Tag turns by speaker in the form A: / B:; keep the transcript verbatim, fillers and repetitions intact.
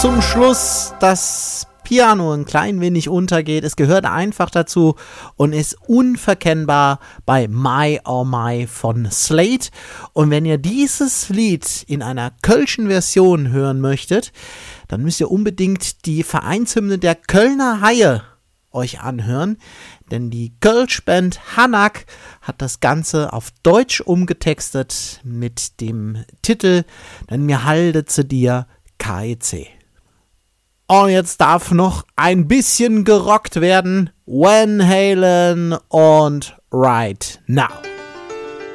A: Zum Schluss das Piano ein klein wenig untergeht. Es gehört einfach dazu und ist unverkennbar bei My Oh My von Slade. Und wenn ihr dieses Lied in einer kölschen Version hören möchtet, dann müsst ihr unbedingt die Vereinshymne der Kölner Haie euch anhören. Denn die Kölsch-Band Hanak hat das Ganze auf Deutsch umgetextet mit dem Titel Denn mir halde zu dir K E C. Und jetzt darf noch ein bisschen gerockt werden. Van Halen und Right Now.